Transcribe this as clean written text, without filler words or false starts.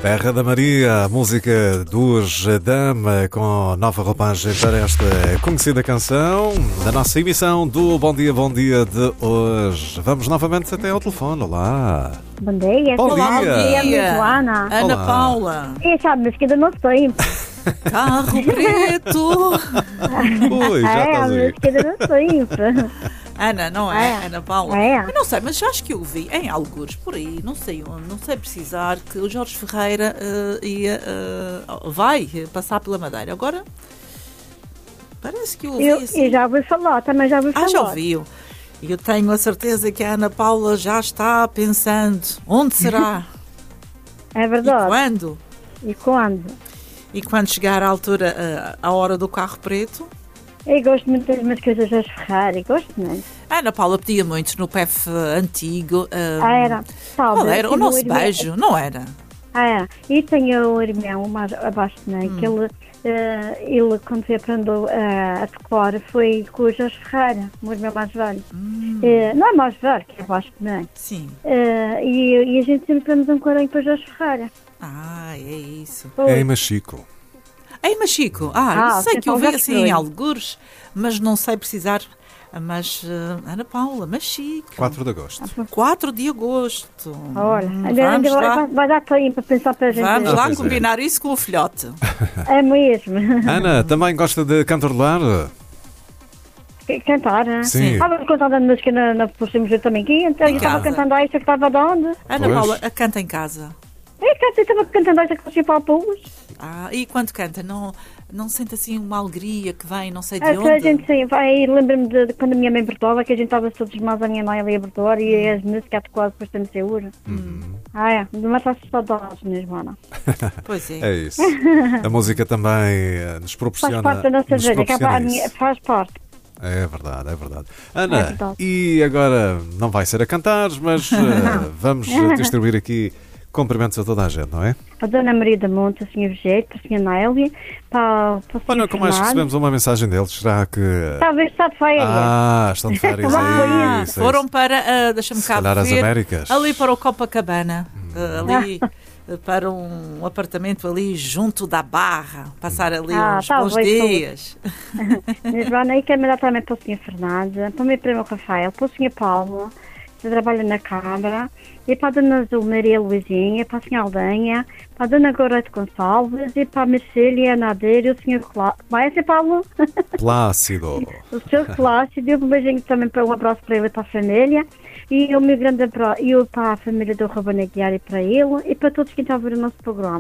Terra da Maria, a música dos Dama com nova roupagem para esta conhecida canção da nossa emissão do Bom Dia de hoje. Vamos novamente até ao telefone. Olá. Bom dia. Bom dia. Bom dia, Ana. Ana Olá. Paula. Sabe, mas que ainda não sei. Carro preto. Ui, já estás mas aí. que ainda não sei. Ana, não é? É. Ana Paula. É. Eu não sei, mas acho que eu vi em algures por aí, não sei onde, não sei precisar, que o Jorge Ferreira vai passar pela Madeira. Agora, parece que eu ouvi assim. Eu já ouvi falar, também já ouvi falar. Já ouviu. E eu tenho a certeza que a Ana Paula já está pensando onde será É e verdade. quando. E quando? E quando chegar à altura, a hora do carro preto. Eu gosto muito das minhas coisas das Ferrari, gosto muito. A Ana Paula pedia muito no PEF antigo. Era. Qual era? O Tinha nosso irmão- beijo, não era? Era. E tenho o irmão mais abaixo de mim, que ele quando foi aprendeu a tocar, foi com o Jorge Ferreira, o meu irmão mais velho. Não é mais velho, que é abaixo de mim. Sim. E a gente sempre temos um corinho para o Jorge Ferreira. Ah, é isso. É em Machico. Ei, mas Chico, eu sei você que eu vi já assim foi. em algures, mas não sei precisar. Mas, Ana Paula, mas Chico. 4 de agosto. 4 de agosto. Olha, Vamos lá, vai dar tempo para pensar para a gente. vamos Ah, lá pois é. combinar isso com o filhote. É mesmo. Ana, também gosta de cantarolar? Cantar, né? Sim. Estava cantando a música na Possímos Ver também. Eu estava casa. cantando essa que estava de onde? Ana Pois. Paula, canta em casa. Eu estava cantando essa que eu tinha para público. E quando canta, não sente assim uma alegria que vem, não sei de É que a onde? gente sim, vai, lembro-me de quando a minha mãe Bertola, que a gente estava todos mais a minha mãe ali a Bertola e as músicas quase depois também segura. De matar saudades mesmo, Ana. Pois é. É isso. A música também nos Faz proporciona. parte da nossa nos vida, que proporciona isso. faz parte. É verdade, é verdade. Ana, É verdade. e agora não vai ser a cantar, mas vamos distribuir aqui cumprimentos a toda a gente, não é? A Dona Maria da Monte, a Sra. Vegete, a Sra. Nélia, para o Sr. Olha, como acho que Fernando. recebemos uma mensagem deles, será que... Talvez está de férias. estão de férias, Ah, é isso. é Foram isso. para, deixa-me Se cá calhar as ver, Américas. ali para o Copacabana, ali para um apartamento ali junto da Barra, passar ali uns bons talvez, dias. Mesmo, Ana, e quero mandar também para o Sr. Fernando, para o meu primo Rafael, para o Sr. Paulo, que trabalha na Câmara, e para a Dona Azul Maria Luizinha, para a Sra. Aldanha, para a Dona Gorete Gonçalves, e para a Mercília Nadeira e o Sr. Clássido. Vai ser Paulo? Plácido. O Sr. Clássido, e um beijinho também para um abraço para ele e para a família, e o meu grande abraço, e para a família do Ruben Aguiar e para ele, e para todos que estão a ver o nosso programa.